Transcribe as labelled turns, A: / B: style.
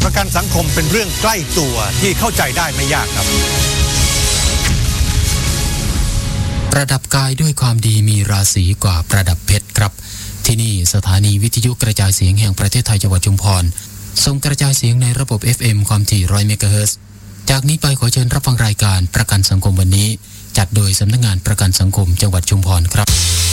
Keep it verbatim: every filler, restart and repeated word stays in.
A: ประกันสังคมเป็นเรื่องใกล้ตัวที่เข้าใจได้ไม่ยากครับ
B: ประดับกายด้วยความดีมีราศีกว่าประดับเพชรครับที่นี่สถานีวิทยุกระจายเสียงแห่งประเทศไทยจังหวัดชุมพรส่งกระจายเสียงในระบบ เอฟ เอ็ม ความถี่หนึ่งร้อยเมกะเฮิรตซ์จากนี้ไปขอเชิญรับฟังรายการประกันสังคมวันนี้จัดโดยสำนักงานประกันสังคมจังหวัดชุมพรครับ